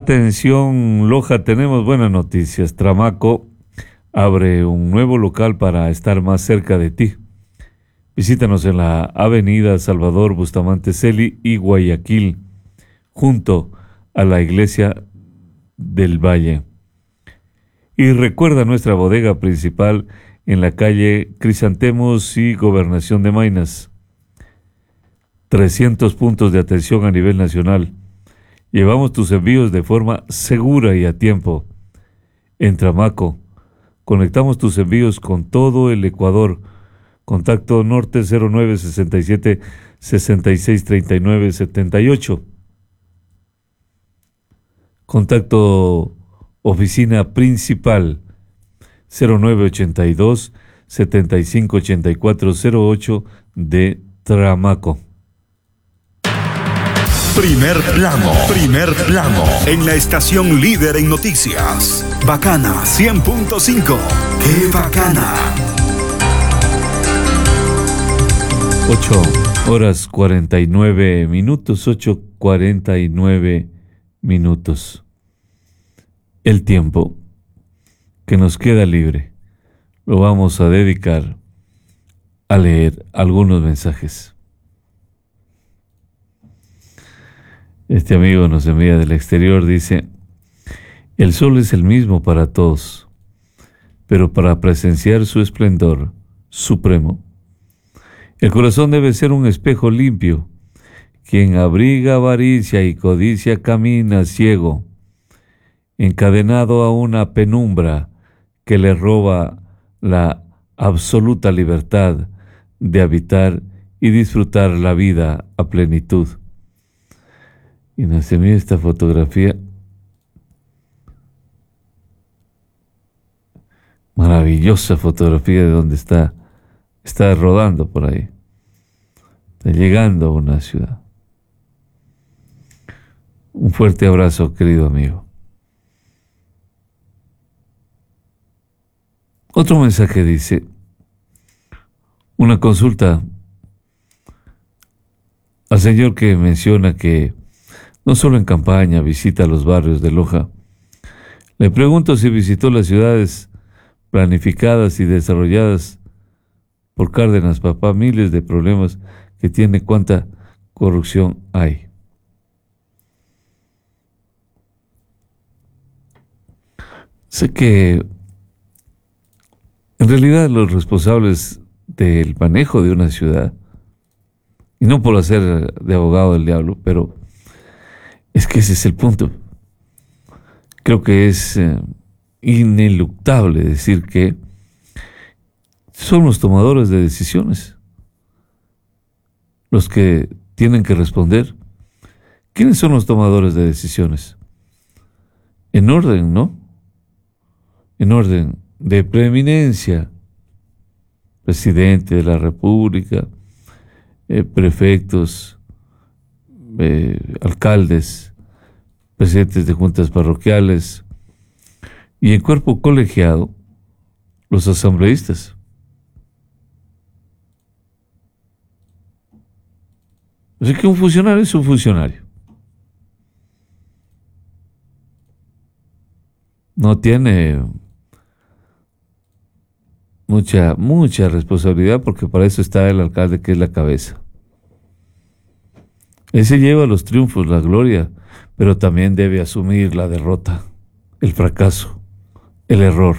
Atención, Loja, tenemos buenas noticias. Tramaco abre un nuevo local para estar más cerca de ti. Visítanos en la avenida Salvador Bustamante Celi y Guayaquil, junto a la iglesia del Valle. Y recuerda nuestra bodega principal en la calle Crisantemos y Gobernación de Maynas. 300 puntos de atención a nivel nacional. Llevamos tus envíos de forma segura y a tiempo. En Tramaco, conectamos tus envíos con todo el Ecuador. Contacto norte 0967 6639 78. Contacto oficina principal 0982 758408 de Tramaco. Primer plano, en la estación líder en noticias. Bacana 100.5. ¡Qué bacana! 8:49. El tiempo que nos queda libre lo vamos a dedicar a leer algunos mensajes. Este amigo nos envía del exterior, dice: el sol es el mismo para todos, pero para presenciar su esplendor supremo, el corazón debe ser un espejo limpio. Quien abriga avaricia y codicia camina ciego, encadenado a una penumbra que le roba la absoluta libertad de habitar y disfrutar la vida a plenitud. Y nos envía esta fotografía maravillosa, fotografía de donde está rodando por ahí, está llegando a una ciudad. Un fuerte abrazo, querido amigo. Otro mensaje dice: una consulta al señor que menciona que no solo en campaña visita los barrios de Loja. Le pregunto si visitó las ciudades planificadas y desarrolladas por Cárdenas, papá, miles de problemas que tiene, cuánta corrupción hay. Sé que en realidad los responsables del manejo de una ciudad, y no por hacer de abogado del diablo, pero es que ese es el punto. Creo que es ineluctable decir que son los tomadores de decisiones los que tienen que responder. ¿Quiénes son los tomadores de decisiones? En orden, ¿no? En orden de preeminencia: presidente de la República, prefectos, alcaldes, presidentes de juntas parroquiales, y en cuerpo colegiado, los asambleístas. Así que un funcionario es un funcionario. No tiene mucha responsabilidad, porque para eso está el alcalde, que es la cabeza. Él se lleva los triunfos, la gloria, pero también debe asumir la derrota, el fracaso, el error.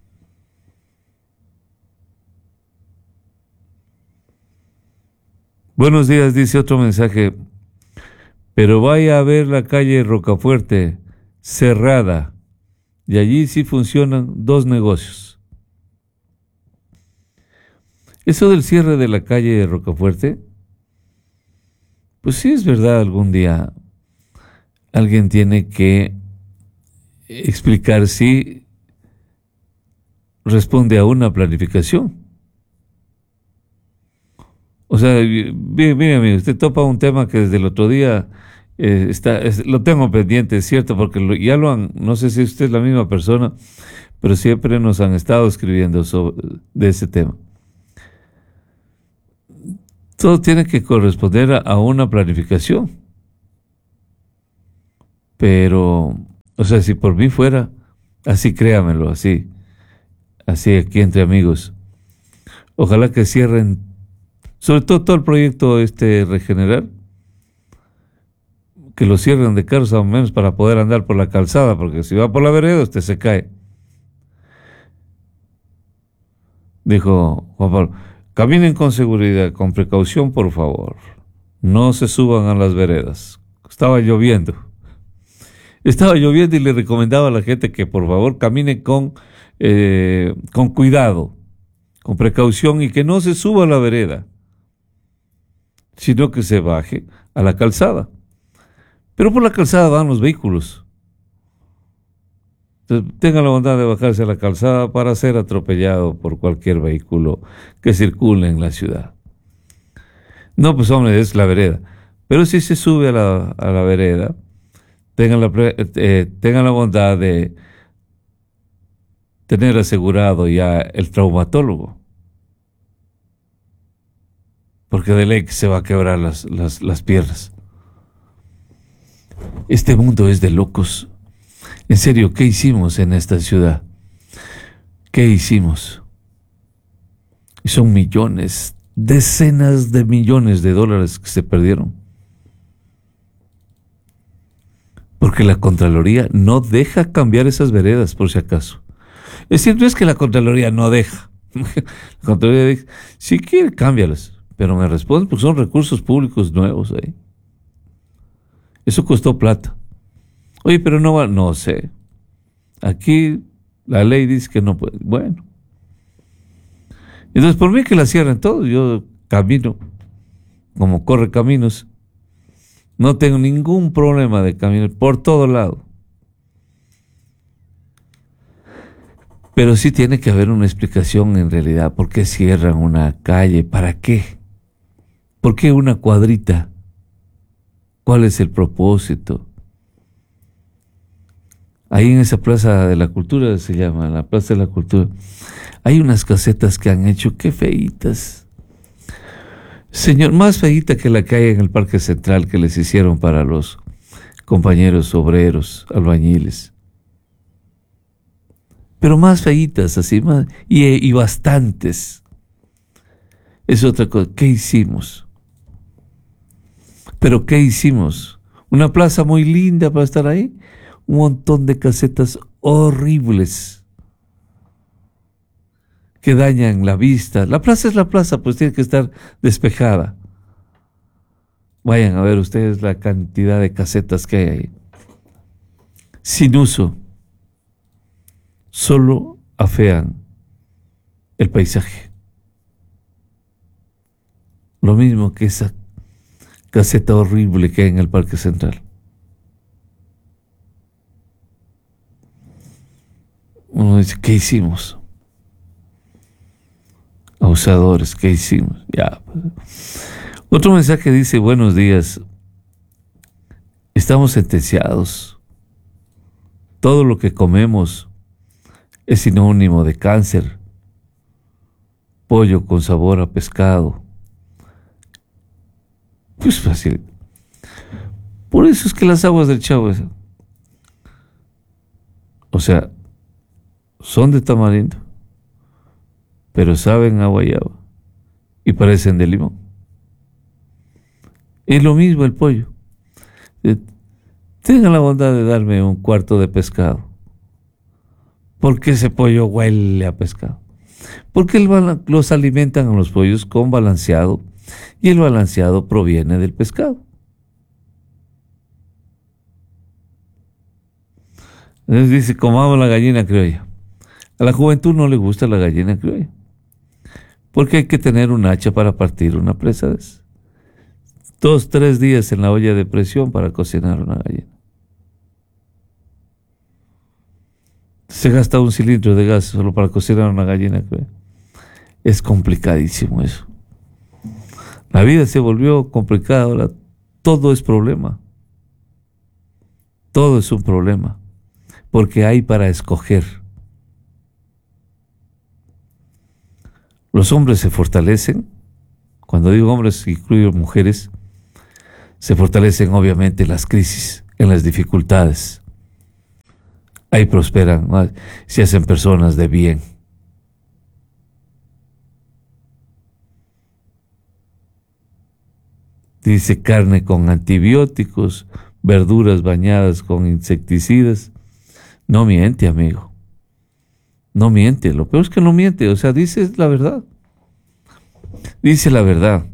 Buenos días, dice otro mensaje: pero vaya a ver la calle Rocafuerte cerrada, y allí sí funcionan dos negocios. Eso del cierre de la calle Rocafuerte, pues sí es verdad. Algún día alguien tiene que explicar si responde a una planificación. O sea, mire amigo, usted topa un tema que desde el otro día lo tengo pendiente, es cierto, porque no sé si usted es la misma persona, pero siempre nos han estado escribiendo de ese tema. Todo tiene que corresponder a una planificación. Pero O sea, si por mí fuera, así créamelo, así aquí entre amigos. Ojalá que cierren, sobre todo el proyecto Regenerar, que lo cierren de carros a menos para poder andar por la calzada, porque si va por la vereda usted se cae. Dijo Juan Pablo, caminen con seguridad, con precaución, por favor. No se suban a las veredas. Estaba lloviendo y le recomendaba a la gente que por favor camine con cuidado, con precaución y que no se suba a la vereda, sino que se baje a la calzada. Pero por la calzada van los vehículos. Entonces, tengan la bondad de bajarse a la calzada para ser atropellado por cualquier vehículo que circule en la ciudad. No, pues hombre, es la vereda. Pero si se sube a la vereda, tengan la bondad de tener asegurado ya el traumatólogo. Porque de ley se va a quebrar las piernas. Este mundo es de locos. En serio, ¿qué hicimos en esta ciudad? ¿Qué hicimos? Y son millones, decenas de millones de dólares que se perdieron. Porque la Contraloría no deja cambiar esas veredas, por si acaso. Es decir, no es que la Contraloría no deja. La Contraloría dice, si quiere, cámbialas. Pero me responden porque son recursos públicos nuevos ahí. Eso costó plata. Oye, pero no va, no sé. Aquí la ley dice que no puede. Bueno. Entonces, por mí que la cierren todos, yo camino como corre caminos. No tengo ningún problema de caminar por todo lado. Pero sí tiene que haber una explicación en realidad. ¿Por qué cierran una calle? ¿Para qué? ¿Por qué una cuadrita? ¿Cuál es el propósito? Ahí en esa Plaza de la Cultura, se llama, la Plaza de la Cultura, hay unas casetas que han hecho, qué feitas. Señor, más feita que la que hay en el Parque Central que les hicieron para los compañeros obreros, albañiles. Pero más feitas, así, más, y bastantes. Es otra cosa. ¿Qué hicimos? ¿Pero qué hicimos? Una plaza muy linda para estar ahí. Un montón de casetas horribles que dañan la vista. La plaza es la plaza, pues tiene que estar despejada. Vayan a ver ustedes la cantidad de casetas que hay ahí. Sin uso. Solo afean el paisaje. Lo mismo que esa caseta horrible que hay en el Parque Central. Uno dice, ¿qué hicimos? Abusadores, ¿qué hicimos? Ya. Otro mensaje dice, buenos días. Estamos sentenciados. Todo lo que comemos es sinónimo de cáncer. Pollo con sabor a pescado. Pues fácil. Por eso es que las aguas del Chavo, o sea, son de tamarindo, pero saben a guayaba y parecen de limón. Es lo mismo el pollo. Tengan la bondad de darme un cuarto de pescado. ¿Por qué ese pollo huele a pescado? Porque los alimentan a los pollos con balanceado y el balanceado proviene del pescado. Entonces dice, comamos la gallina criolla. A la juventud no le gusta la gallina criolla, porque hay que tener un hacha para partir una presa de esa. 2-3 días en la olla de presión para cocinar una gallina. Se gasta 1 cilindro de gas solo para cocinar una gallina criolla. Es complicadísimo eso. La vida se volvió complicada, ahora todo es problema. Todo es un problema, porque hay para escoger. Los hombres se fortalecen, cuando digo hombres incluyo mujeres, se fortalecen obviamente en las crisis, en las dificultades. ahí prosperan más, se hacen personas de bien. Dice carne con antibióticos, verduras bañadas con insecticidas. No miente, amigo. No miente. Lo peor es que no miente. O sea, dice la verdad. Dice la verdad.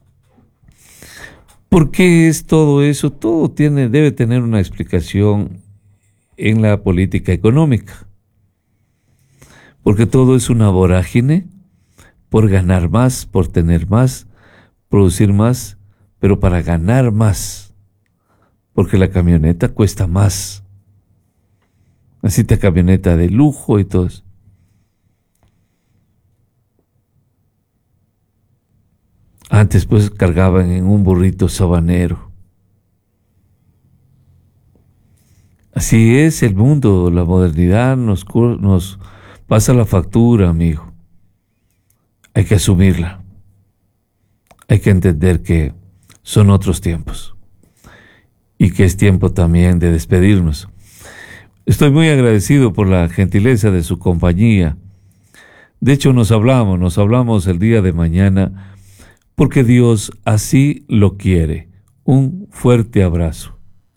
¿Por qué es todo eso? Todo debe tener una explicación en la política económica. Porque todo es una vorágine por ganar más, por tener más, producir más, pero para ganar más, porque la camioneta cuesta más. Así te camioneta de lujo y todo eso. Antes pues cargaban en un burrito sabanero. Así es el mundo, la modernidad nos pasa la factura, amigo. Hay que asumirla. Hay que entender que son otros tiempos y que es tiempo también de despedirnos. Estoy muy agradecido por la gentileza de su compañía. De hecho, nos hablamos el día de mañana porque Dios así lo quiere. Un fuerte abrazo.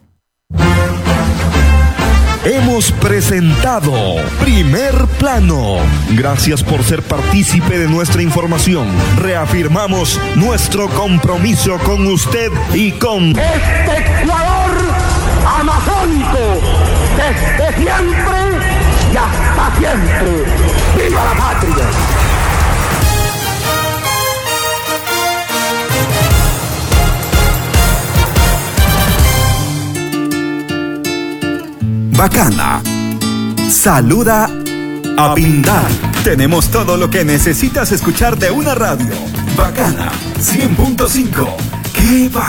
Hemos presentado Primer Plano. Gracias por ser partícipe de nuestra información. Reafirmamos nuestro compromiso con usted y con este Ecuador amazónico, desde siempre y hasta siempre. ¡Viva la patria! Bacana saluda a Pindar. Tenemos todo lo que necesitas escuchar de una radio. Bacana 100.5. ¡Qué bacana!